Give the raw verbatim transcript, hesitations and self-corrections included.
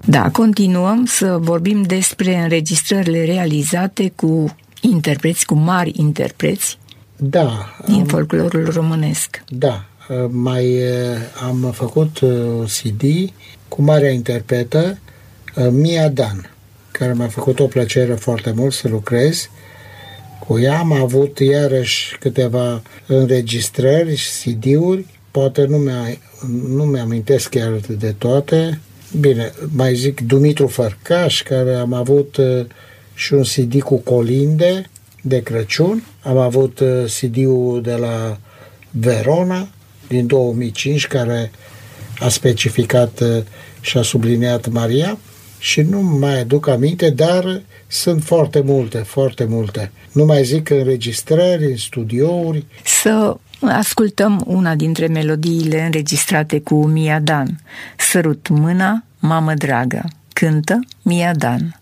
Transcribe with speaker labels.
Speaker 1: Da, continuăm să vorbim despre înregistrările realizate cu interpreți, cu mari interpreți
Speaker 2: da,
Speaker 1: din
Speaker 2: am,
Speaker 1: folclorul românesc.
Speaker 2: Da, mai am făcut un C D cu marea interpretă Mia Dan, care mi-a făcut o plăcere foarte mult să lucrez cu ea. Am avut iarăși câteva înregistrări, C D-uri, poate nu, mi-a, nu mi-amintesc chiar de toate. Bine, mai zic Dumitru Fărcaș, care am avut și un C D cu colinde de Crăciun. Am avut C D-ul de la Verona din două mii cinci, care a specificat și a subliniat Maria. Și nu mai aduc aminte, dar sunt foarte multe, foarte multe. Nu mai zic înregistrări, în studiouri.
Speaker 1: Să ascultăm una dintre melodiile înregistrate cu Mia Dan. Sărut mâna, mamă dragă. Cântă Mia Dan.